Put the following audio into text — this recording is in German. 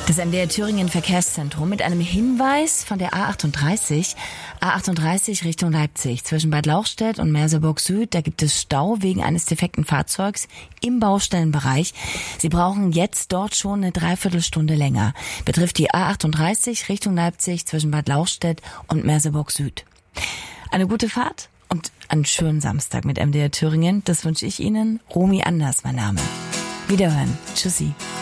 Das MDR Thüringen Verkehrszentrum mit einem Hinweis von der A38. A38 Richtung Leipzig. Zwischen Bad Lauchstädt und Merseburg Süd, da gibt es Stau wegen eines defekten Fahrzeugs im Baustellenbereich. Sie brauchen jetzt dort schon eine Dreiviertelstunde länger. Betrifft die A38 Richtung Leipzig zwischen Bad Lauchstädt und Merseburg Süd. Eine gute Fahrt und einen schönen Samstag mit MDR Thüringen. Das wünsche ich Ihnen. Romy Anders, mein Name. Wiederhören. Tschüssi.